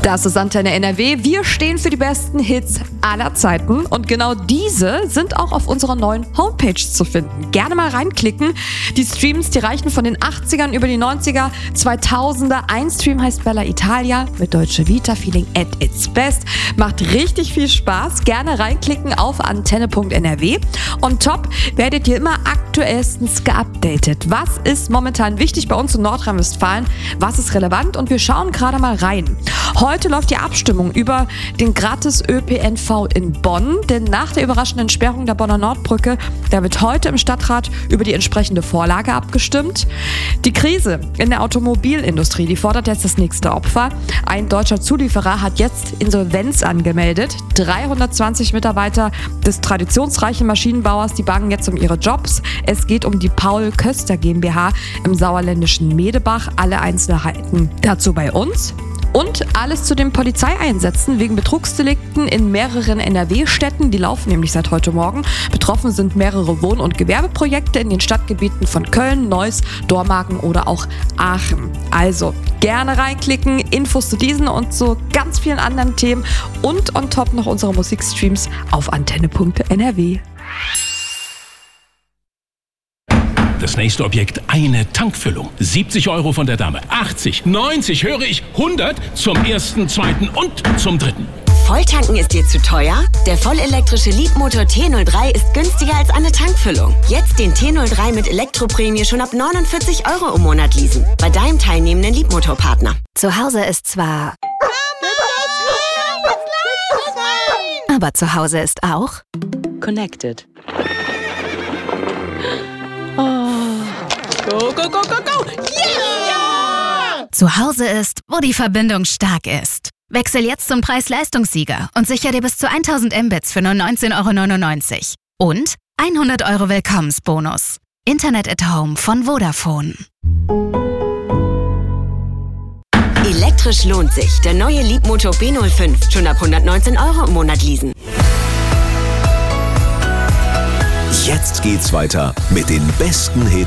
Das ist Antenne NRW. Wir stehen für die besten Hits aller Zeiten und genau diese sind auch auf unserer neuen Homepage zu finden. Gerne mal reinklicken. Die Streams, die reichen von den 80ern über die 90er, 2000er. Ein Stream heißt Bella Italia mit Deutsche Vita, Feeling at its best. Macht richtig viel Spaß. Gerne reinklicken auf antenne.nrw. On top werdet ihr immer aktuellstens geupdatet. Was ist momentan wichtig bei uns in Nordrhein-Westfalen? Was ist relevant? Und wir schauen gerade mal rein. Heute läuft die Abstimmung über den gratis ÖPNV in Bonn, denn nach der überraschenden Sperrung der Bonner Nordbrücke, da wird heute im Stadtrat über die entsprechende Vorlage abgestimmt. Die Krise in der Automobilindustrie, die fordert jetzt das nächste Opfer. Ein deutscher Zulieferer hat jetzt Insolvenz angemeldet. 320 Mitarbeiter des traditionsreichen Maschinenbauers, die bangen jetzt um ihre Jobs. Es geht um die Paul Köster GmbH im sauerländischen Medebach. Alle Einzelheiten dazu bei uns. Und alles zu den Polizeieinsätzen wegen Betrugsdelikten in mehreren NRW-Städten. Die laufen nämlich seit heute Morgen. Betroffen sind mehrere Wohn- und Gewerbeprojekte in den Stadtgebieten von Köln, Neuss, Dormagen oder auch Aachen. Also gerne reinklicken, Infos zu diesen und zu ganz vielen anderen Themen und on top noch unsere Musikstreams auf antenne.nrw. Das nächste Objekt, eine Tankfüllung. 70 € von der Dame. 80, 90, höre ich, 100 zum ersten, zweiten und zum dritten. Volltanken ist dir zu teuer? Der vollelektrische Leapmotor T03 ist günstiger als eine Tankfüllung. Jetzt den T03 mit Elektroprämie schon ab 49 € im Monat leasen. Bei deinem teilnehmenden Leapmotor-Partner. Zu Hause ist zwar... aber zu Hause ist auch... Connected. Go, go, go, go, go! Yeah! Zu Hause ist, wo die Verbindung stark ist. Wechsel jetzt zum Preis-Leistungssieger und sicher dir bis zu 1000 Mbits für nur 19,99 € und 100 € Willkommensbonus. Internet at Home von Vodafone. Elektrisch lohnt sich. Der neue Leapmotor B05. Schon ab 119 € im Monat leasen. Jetzt geht's weiter mit den besten Hits